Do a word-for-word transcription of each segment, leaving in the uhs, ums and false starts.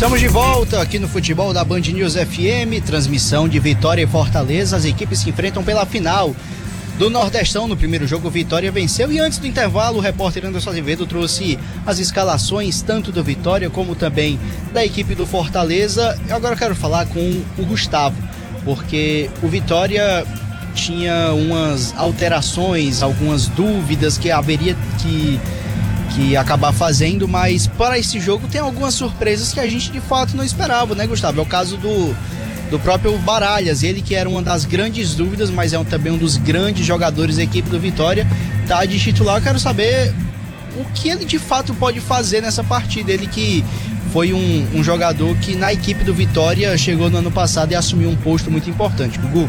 Estamos de volta aqui no Futebol da Band News F M, transmissão de Vitória e Fortaleza, as equipes se enfrentam pela final do Nordestão. No primeiro jogo, Vitória venceu e antes do intervalo, o repórter Anderson Azevedo trouxe as escalações tanto do Vitória como também da equipe do Fortaleza. Eu agora quero falar com o Gustavo, porque o Vitória tinha umas alterações, algumas dúvidas que haveria que, que acabar fazendo, mas para esse jogo tem algumas surpresas que a gente de fato não esperava, né, Gustavo? É o caso do do próprio Baralhas, ele que era uma das grandes dúvidas, mas é um, também um dos grandes jogadores da equipe do Vitória, tá de titular. Eu quero saber o que ele de fato pode fazer nessa partida, ele que foi um, um jogador que na equipe do Vitória chegou no ano passado e assumiu um posto muito importante. Gugu?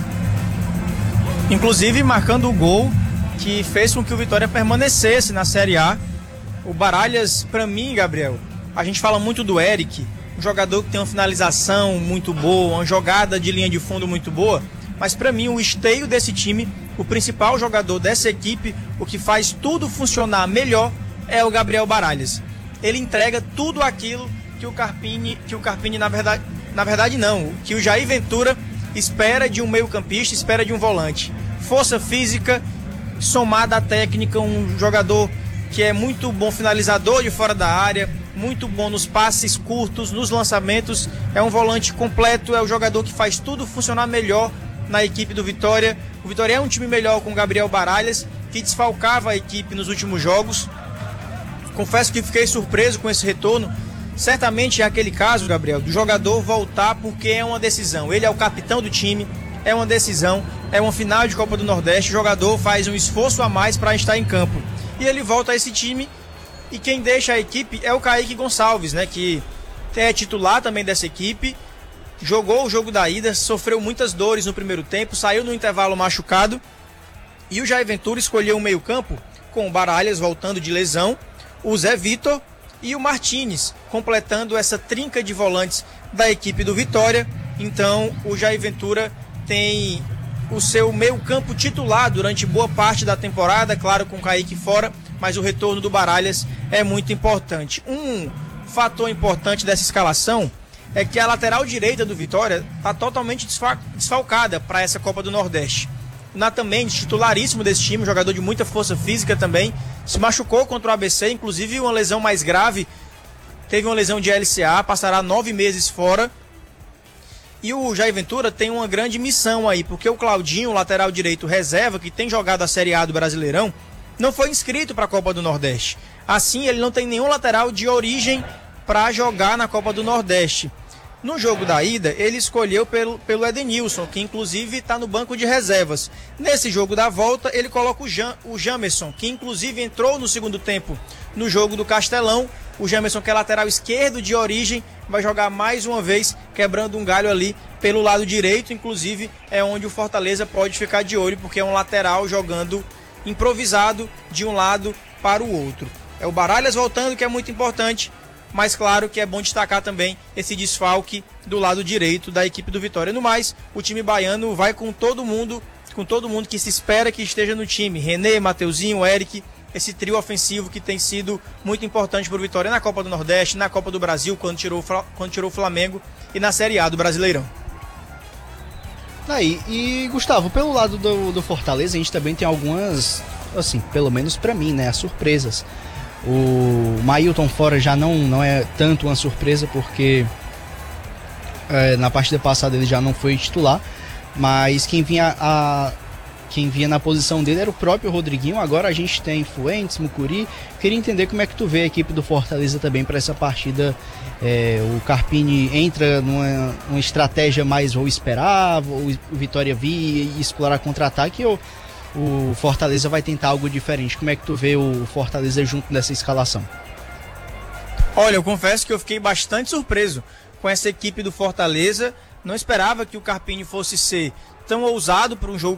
Inclusive marcando o gol que fez com que o Vitória permanecesse na Série A. O Baralhas, para mim, Gabriel, a gente fala muito do Eric, um jogador que tem uma finalização muito boa, uma jogada de linha de fundo muito boa, mas para mim o esteio desse time, o principal jogador dessa equipe, o que faz tudo funcionar melhor é o Gabriel Baralhas. Ele entrega tudo aquilo que o Carpini, que o Carpini na verdade, na verdade não, que o Jair Ventura espera de um meio-campista, espera de um volante. Força física somada à técnica, um jogador que é muito bom finalizador de fora da área, muito bom nos passes curtos, nos lançamentos, é um volante completo, é o jogador que faz tudo funcionar melhor na equipe do Vitória. O Vitória é um time melhor com o Gabriel Baralhas, que desfalcava a equipe nos últimos jogos. Confesso que fiquei surpreso com esse retorno. Certamente é aquele caso, Gabriel, do jogador voltar porque é uma decisão. Ele é o capitão do time, é uma decisão, é uma final de Copa do Nordeste, o jogador faz um esforço a mais para estar em campo. E ele volta a esse time. E quem deixa a equipe é o Kaique Gonçalves, né, que é titular também dessa equipe, jogou o jogo da ida, sofreu muitas dores no primeiro tempo, saiu no intervalo machucado, e o Jair Ventura escolheu um meio campo com o Baralhas voltando de lesão, o Zé Vitor e o Martínez, completando essa trinca de volantes da equipe do Vitória. Então o Jair Ventura tem o seu meio campo titular durante boa parte da temporada, claro, com o Kaique fora, mas o retorno do Baralhas é muito importante. Um fator importante dessa escalação é que a lateral direita do Vitória está totalmente desfalcada para essa Copa do Nordeste. O Nathan Mendes, titularíssimo desse time, jogador de muita força física também, se machucou contra o A B C, inclusive uma lesão mais grave, teve uma lesão de L C A, passará nove meses fora. E o Jair Ventura tem uma grande missão aí, porque o Claudinho, lateral direito reserva, que tem jogado a Série A do Brasileirão, não foi inscrito para a Copa do Nordeste. Assim, ele não tem nenhum lateral de origem para jogar na Copa do Nordeste. No jogo da ida, ele escolheu pelo, pelo Edenilson, que inclusive está no banco de reservas. Nesse jogo da volta, ele coloca o, Jam, o Jamerson, que inclusive entrou no segundo tempo no jogo do Castelão. O Jamerson, que é lateral esquerdo de origem, vai jogar mais uma vez, quebrando um galho ali pelo lado direito. Inclusive, é onde o Fortaleza pode ficar de olho, porque é um lateral jogando improvisado de um lado para o outro. É o Baralhas voltando, que é muito importante, mas claro que é bom destacar também esse desfalque do lado direito da equipe do Vitória. No mais, o time baiano vai com todo mundo, com todo mundo que se espera que esteja no time. René, Mateuzinho, Eric, esse trio ofensivo que tem sido muito importante para o Vitória na Copa do Nordeste, na Copa do Brasil, quando tirou, quando tirou o Flamengo, e na Série A do Brasileirão. Aí, e Gustavo, pelo lado do, do Fortaleza, a gente também tem algumas, assim, pelo menos pra mim, né, as surpresas. O Mailton fora já não, não é tanto uma surpresa, porque é, na partida passada ele já não foi titular, mas quem vinha, a, quem vinha na posição dele era o próprio Rodriguinho. Agora a gente tem Fuentes, Mucuri. Queria entender como é que tu vê a equipe do Fortaleza também para essa partida. É, o Carpini entra numa, numa estratégia mais vou esperar, vou, o Vitória vir e explorar contra-ataque, ou o Fortaleza vai tentar algo diferente? Como é que tu vê o Fortaleza junto nessa escalação? Olha, eu confesso que eu fiquei bastante surpreso com essa equipe do Fortaleza. Não esperava que o Carpini fosse ser tão ousado para um jogo